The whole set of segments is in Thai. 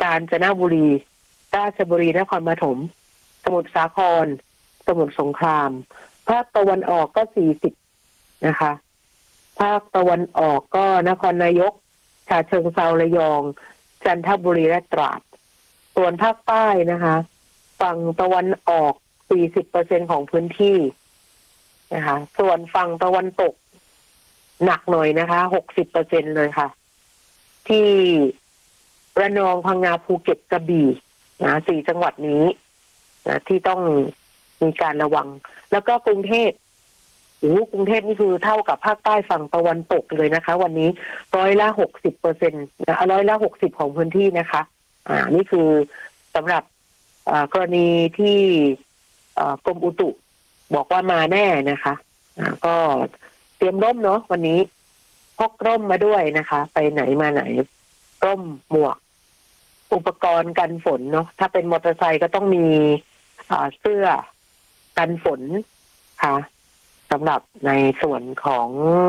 าญจนบุรีราชบุรีนครปฐมสมุทรสาครสมุทรสงครามภาคตะวันออกก็40นะคะภาคตะวันออกก็นครนายกฉะเชิงเทราระยองจันทบุรีและตราดส่วนภาคใต้นะคะฝั่งตะวันออก40%ของพื้นที่นะคะส่วนฝั่งตะวันตกหนักหน่อยนะคะ60%เลยค่ะที่ระนองพังงาภูเก็ตกระบี่นะ4จังหวัดนี้นะที่ต้องมีการระวังแล้วก็กรุงเทพกรุงเทพนี่คือเท่ากับภาคใต้ฝั่งตะวันตกเลยนะคะวันนี้60%นะ60%ของพื้นที่นะคะนี่คือสำหรับกรณีที่กรมอุตุบอกว่ามาแน่นะคะก็เตรียมร่มเนาะวันนี้พกร่มมาด้วยนะคะไปไหนมาไหนร่มหมวกอุปกรณ์กันฝนเนาะถ้าเป็นมอเตอร์ไซค์ก็ต้องมีเสื้อกันฝนค่ะสำหรับในส่วนของ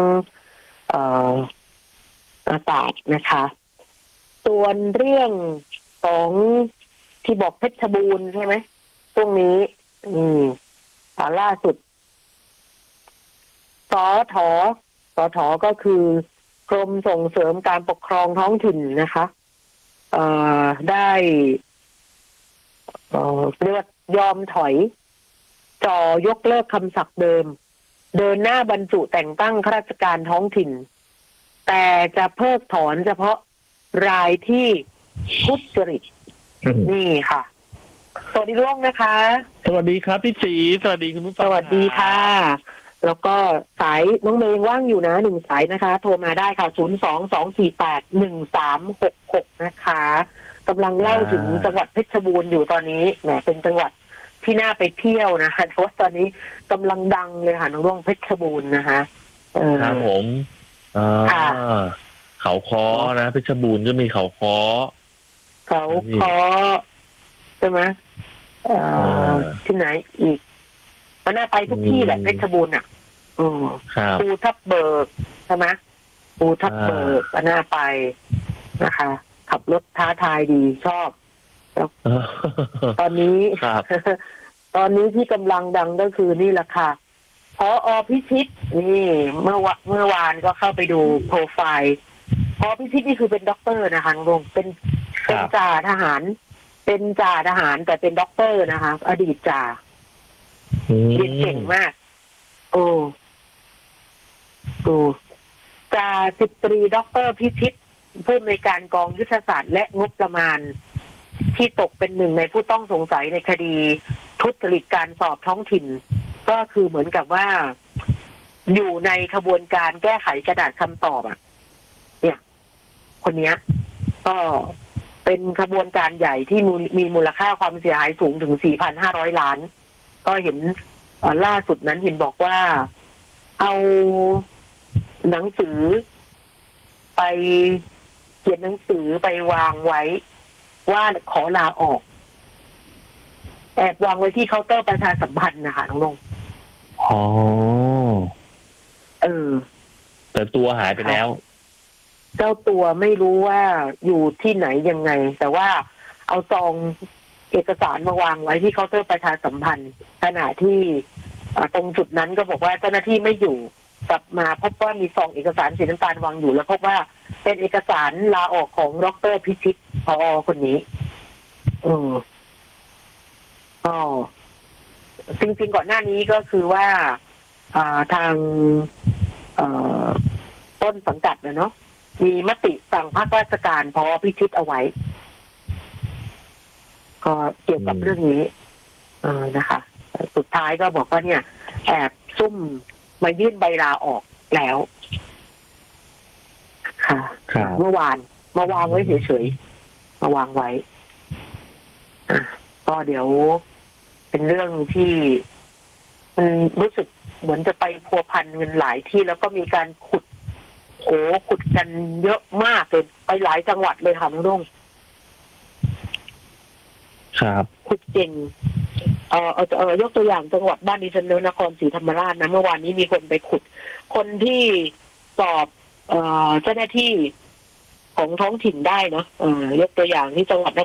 อากาศนะคะส่วนเรื่องของที่บอกเพชรบูรณ์ใช่ไหมช่วงนี้ล่าสุดสทก็คือกรมส่งเสริมการปกครองท้องถิ่นนะคะได้เรียกว่ายอมถอยยกเลิกคำสั่งเดิมเดินหน้าบรรจุแต่งตั้งข้าราชการท้องถิ่นแต่จะเพิกถอนเฉพาะรายที่ทุจริตนี่ค่ะสวัสดีร่วงนะคะสวัสดีครับพี่ศรีสวัสดีคุณผู้ฟังสวัสดีค่ะแล้วก็สายน้องเมย์ว่างอยู่นะ1สายนะคะโทรมาได้ค่ะ022481366นะคะกำลังเล่าถึงจังหวัดเพชรบูรณ์อยู่ตอนนี้แหมเป็นจังหวัดที่น่าไปเที่ยวนะคะเพราะตอนนี้กำลังดังเลยค่ะน้องร่วงเพชรบูรณ์นะคะครับผมเขาค้อนะเพชรบูรณ์ก็มีเขาค้อใช่ไหมที่ไหนอีกมันน่าไปทุกที่แหละเพชรบูรณ์อ่ะภูทับเบิกใช่ไหมภูทับเบิกก็น่าไปนะคะขับรถท้าทายดีชอบแล้วตอนนี้ที่กำลังดังก็คือนี่แหละค่ะผอ.พิชิตนี่เมื่อวานก็เข้าไปดูโปรไฟล์ผอ.พิชิตนี่คือเป็นด็อกเตอร์นะคะลุงเป็นจ่าทหารแต่เป็นด็อกเตอร์นะคะอดีตจ่าเรียนเก่งมากจ่าสิบตรีด็อกเตอร์พิชิตผู้อำนวยการกองยุทธศาสตร์และงบประมาณที่ตกเป็นหนึ่งในผู้ต้องสงสัยในคดีทุจริตการสอบท้องถิ่นก็คือเหมือนกับว่าอยู่ในขบวนการแก้ไขกระดาษคำตอบเนี่ยคนนี้ก็เป็นขบวนการใหญ่ที่มีมูลค่าความเสียหายสูงถึง 4,500 ล้านก็เห็นล่าสุดนั้นเห็นบอกว่าเอาหนังสือไปเขียนหนังสือไปวางไว้ว่าขอลาออกแอบวางไว้ที่เคาน์เตอร์ประชาสัมพันธ์นะคะน้องลงแต่ตัวหายไปแล้วเจ้าตัวไม่รู้ว่าอยู่ที่ไหนยังไงแต่ว่าเอาซองเอกสารมาวางไว้ที่เคาน์เตอร์ประชาสัมพันธ์ขณะที่ตรงจุดนั้นก็บอกว่าเจ้าหน้าที่ไม่อยู่กลับมาพบว่ามีซองเอกสารสีน้ำตาลวางอยู่แล้วพบว่าเป็นเอกสารลาออกของดร.พิชิตผอ.คนนี้จริงๆก่อนหน้านี้ก็คือว่าทางต้นสังกัดเนาะมีมติสั่งพักราชการผอ.พิชิตเอาไว้ก็เกี่ยวกับเรื่องนี้นะคะสุดท้ายก็บอกว่าเนี่ยแอบซุ่มมายื่นใบลาออกแล้วค่ะเมื่อวานมาวางไว้เฉยๆมาวางไว้ก็เดี๋ยวเป็นเรื่องที่มันรู้สึกเหมือนจะไปพัวพันเงินหลายที่แล้วก็มีการขุดกันเยอะมากเลยไปหลายจังหวัดเลยค่ะน้องรุ่งครับขุดเก่งยกตัวอย่างจังหวัดบ้านดิฉันนครศรีธรรมราชนะเมื่อวานนี้มีคนไปขุดคนที่สอบเจ้าหน้าที่ของท้องถิ่นได้เนาะยกตัวอย่างที่จังหวัดน